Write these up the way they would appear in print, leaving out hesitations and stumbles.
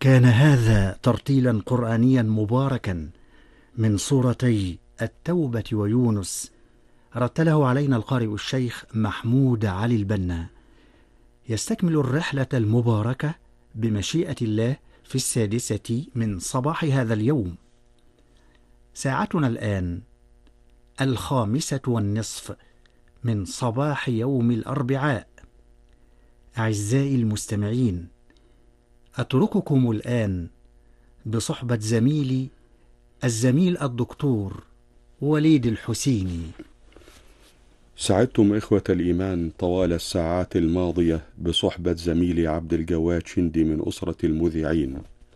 كان هذا ترتيلا قرآنيا مباركا من سورتي التوبة ويونس، رتله علينا القارئ الشيخ محمود علي البنا، يستكمل الرحلة المباركة بمشيئة الله في 6 من صباح هذا اليوم. ساعتنا الآن 5:30 من صباح يوم الأربعاء. أعزائي المستمعين، أترككم الآن بصحبة زميلي الزميل الدكتور وليد الحسيني. سعدتم إخوة الإيمان طوال الساعات الماضية بصحبة زميلي عبد الجواد شندي من أسرة المذيعين،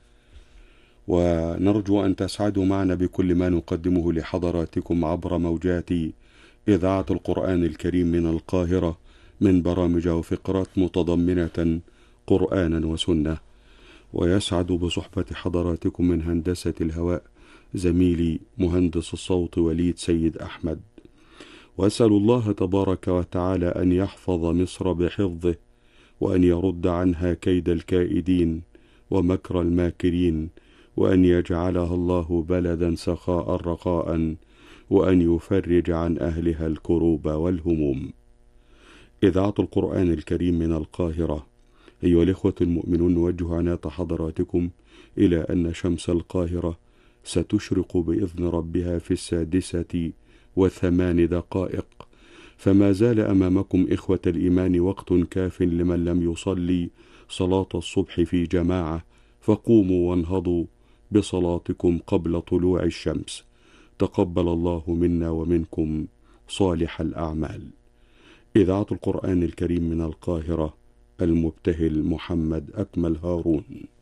ونرجو أن تسعدوا معنا بكل ما نقدمه لحضراتكم عبر موجات إذاعة القرآن الكريم من القاهرة من برامج وفقرات متضمنة قرآنا وسنة. ويسعد بصحبة حضراتكم من هندسة الهواء زميلي مهندس الصوت وليد سيد أحمد. وأسأل الله تبارك وتعالى أن يحفظ مصر بحفظه، وأن يرد عنها كيد الكائدين ومكر الماكرين، وأن يجعلها الله بلدا سخاء رخاء، وأن يفرج عن أهلها الكروب والهموم. إذاعة القرآن الكريم من القاهرة. أيها الإخوة المؤمنون، نوجه عناية حضراتكم إلى أن شمس القاهرة ستشرق بإذن ربها في 6:08، فما زال أمامكم إخوة الإيمان وقت كاف لمن لم يصلي صلاة الصبح في جماعة، فقوموا وانهضوا بصلاتكم قبل طلوع الشمس. تقبل الله منا ومنكم صالح الأعمال. إذاعة القرآن الكريم من القاهرة، المبتهل محمد أكمل هارون.